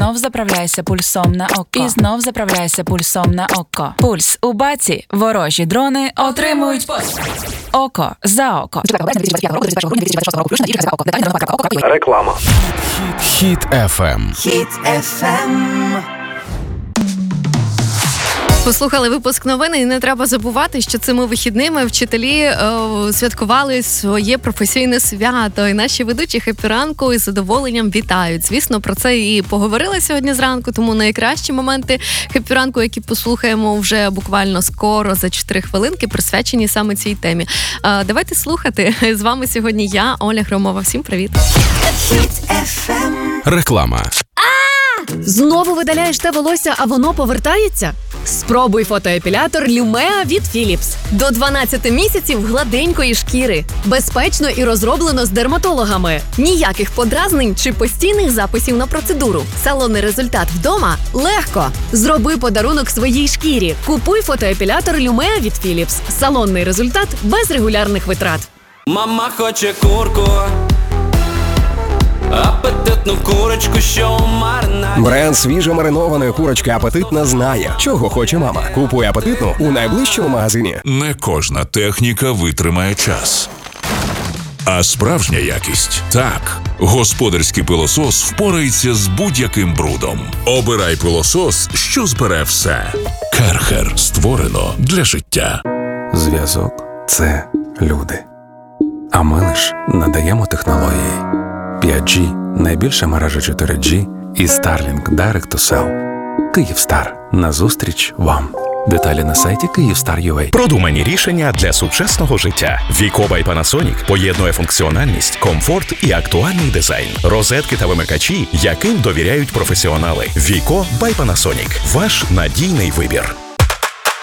знов заправляйся пульсом на око. І знов заправляйся пульсом на око. Пульс у баці. Ворожі дрони отримують око за око. Реклама. Хіт FM. Хіт FM. Послухали випуск новин, і не треба забувати, що цими вихідними вчителі святкували своє професійне свято. І наші ведучі «Хеппі ранку» із задоволенням вітають. Звісно, про це і поговорили сьогодні зранку, тому найкращі моменти «Хеппі ранку», які послухаємо вже буквально скоро, за 4 хвилинки, присвячені саме цій темі. Давайте слухати. З вами сьогодні я, Оля Громова. Всім привіт. Реклама. Знову видаляєш те волосся, а воно повертається? Спробуй фотоепілятор Lumea від Philips. До 12 місяців гладенької шкіри. Безпечно і розроблено з дерматологами. Ніяких подразнень чи постійних записів на процедуру. Салонний результат вдома – легко. Зроби подарунок своїй шкірі. Купуй фотоепілятор Lumea від Philips. Салонний результат без регулярних витрат. Мама хоче курку, апетитну курочку, що у маринаді. Бренд свіжо маринованої курочки «Апетитна» знає, чого хоче мама. Купуй «Апетитну» у найближчому магазині. Не кожна техніка витримає час. А справжня якість – так. Господарський пилосос впорається з будь-яким брудом. Обирай пилосос, що збере все. Керхер. Створено для життя. Зв'язок – це люди. А ми лиш надаємо технології. 5G – найбільша мережа 4G і Starlink Direct to Cell. Київстар. Назустріч вам. Деталі на сайті Kyivstar.ua. Продумані рішення для сучасного життя. Віко by Panasonic поєднує функціональність, комфорт і актуальний дизайн. Розетки та вимикачі, яким довіряють професіонали. Віко by Panasonic. Ваш надійний вибір.